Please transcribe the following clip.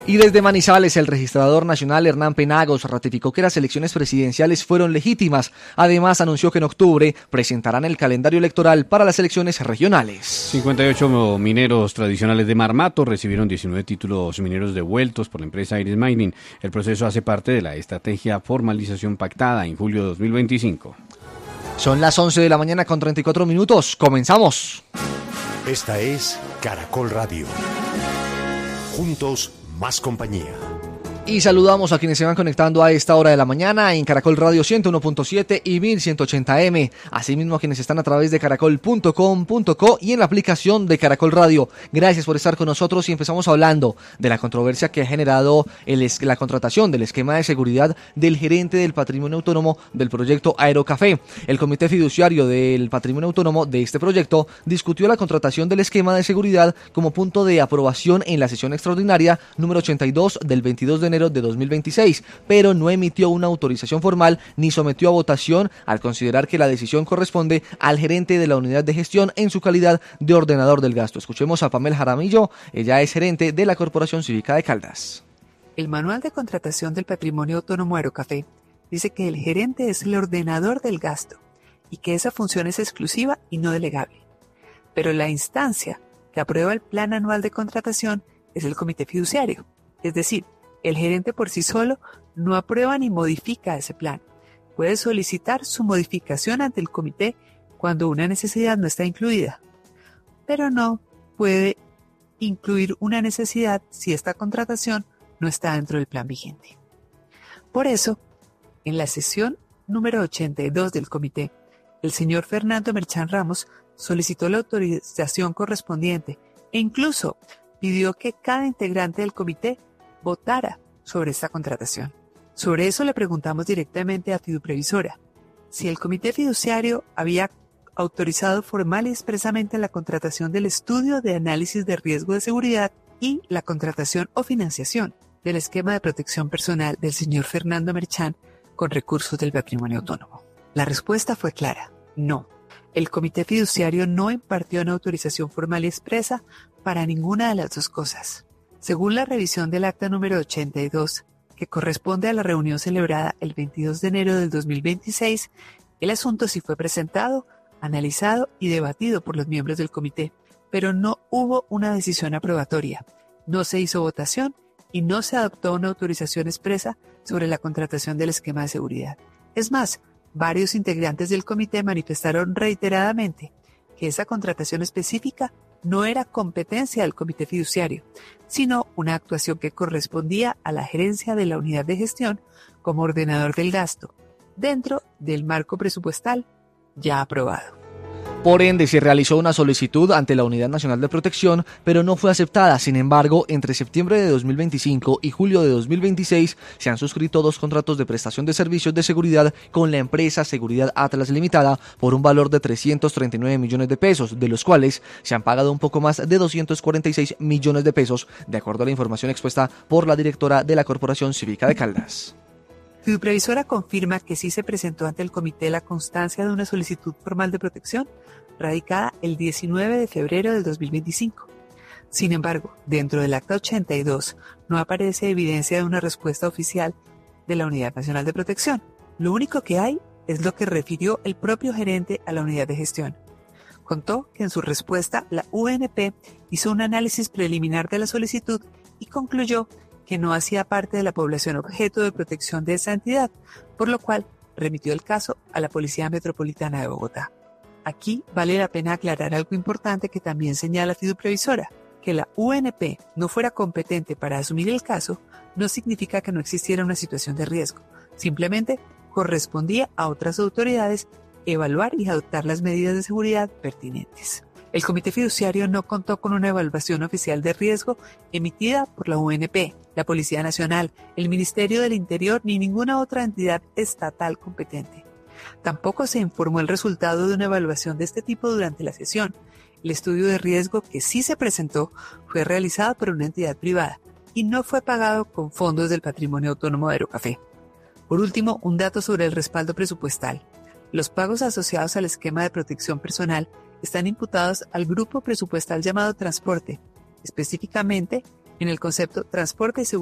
Y desde Manizales, el registrador nacional Hernán Penagos ratificó que las elecciones presidenciales fueron legítimas. Además, anunció que en octubre presentarán el calendario electoral para las elecciones regionales. 58 mineros tradicionales de Marmato recibieron 19 títulos mineros devueltos por la empresa Iris Mining. El proceso hace parte de la estrategia formalización pactada en julio de 2025. Son las 11 de la mañana con 34 minutos. ¡Comenzamos! Esta es Caracol Radio. Juntos, más compañía. Y saludamos a quienes se van conectando a esta hora de la mañana en Caracol Radio 101.7 y 1180M. Asimismo a quienes están a través de caracol.com.co y en la aplicación de Caracol Radio. Gracias por estar con nosotros y empezamos hablando de la controversia que ha generado la contratación del esquema de seguridad del gerente del Patrimonio Autónomo del proyecto Aerocafé. El Comité Fiduciario del Patrimonio Autónomo de este proyecto discutió la contratación del esquema de seguridad como punto de aprobación en la sesión extraordinaria número 82 del 22 de enero de 2026, pero no emitió una autorización formal ni sometió a votación al considerar que la decisión corresponde al gerente de la unidad de gestión en su calidad de ordenador del gasto. Escuchemos a Pamela Jaramillo, ella es gerente de la Corporación Cívica de Caldas. El manual de contratación del Patrimonio Autónomo Aerocafé dice que el gerente es el ordenador del gasto y que esa función es exclusiva y no delegable. Pero la instancia que aprueba el plan anual de contratación es el comité fiduciario, es decir, el gerente por sí solo no aprueba ni modifica ese plan. Puede solicitar su modificación ante el comité cuando una necesidad no está incluida, pero no puede incluir una necesidad si esta contratación no está dentro del plan vigente. Por eso, en la sesión número 82 del comité, el señor Fernando Merchán Ramos solicitó la autorización correspondiente e incluso pidió que cada integrante del comité votara sobre esta contratación. Sobre eso le preguntamos directamente a Fiduprevisora si el comité fiduciario había autorizado formal y expresamente la contratación del estudio de análisis de riesgo de seguridad y la contratación o financiación del esquema de protección personal del señor Fernando Merchán con recursos del Patrimonio Autónomo. La respuesta fue clara: no. El comité fiduciario no impartió una autorización formal y expresa para ninguna de las dos cosas. Según la revisión del acta número 82, que corresponde a la reunión celebrada el 22 de enero del 2026, el asunto sí fue presentado, analizado y debatido por los miembros del comité, pero no hubo una decisión aprobatoria, no se hizo votación y no se adoptó una autorización expresa sobre la contratación del esquema de seguridad. Es más, varios integrantes del comité manifestaron reiteradamente que esa contratación específica no era competencia del comité fiduciario, sino una actuación que correspondía a la gerencia de la unidad de gestión como ordenador del gasto, dentro del marco presupuestal ya aprobado. Por ende, se realizó una solicitud ante la Unidad Nacional de Protección, pero no fue aceptada. Sin embargo, entre septiembre de 2025 y julio de 2026 se han suscrito 2 contratos de prestación de servicios de seguridad con la empresa Seguridad Atlas Limitada por un valor de 339 millones de pesos, de los cuales se han pagado un poco más de 246 millones de pesos, de acuerdo a la información expuesta por la directora de la Corporación Cívica de Caldas. Fiduprevisora confirma que sí se presentó ante el comité la constancia de una solicitud formal de protección radicada el 19 de febrero del 2025. Sin embargo, dentro del acta 82 no aparece evidencia de una respuesta oficial de la Unidad Nacional de Protección. Lo único que hay es lo que refirió el propio gerente a la unidad de gestión. Contó que en su respuesta la UNP hizo un análisis preliminar de la solicitud y concluyó que no hacía parte de la población objeto de protección de esa entidad, por lo cual remitió el caso a la Policía Metropolitana de Bogotá. Aquí vale la pena aclarar algo importante que también señala Fiduprevisora: que la UNP no fuera competente para asumir el caso no significa que no existiera una situación de riesgo, simplemente correspondía a otras autoridades evaluar y adoptar las medidas de seguridad pertinentes. El comité fiduciario no contó con una evaluación oficial de riesgo emitida por la UNP, la Policía Nacional, el Ministerio del Interior ni ninguna otra entidad estatal competente. Tampoco se informó el resultado de una evaluación de este tipo durante la sesión. El estudio de riesgo que sí se presentó fue realizado por una entidad privada y no fue pagado con fondos del Patrimonio Autónomo de Aerocafé. Por último, un dato sobre el respaldo presupuestal. Los pagos asociados al esquema de protección personal están imputados al grupo presupuestal llamado transporte, específicamente en el concepto transporte y seguridad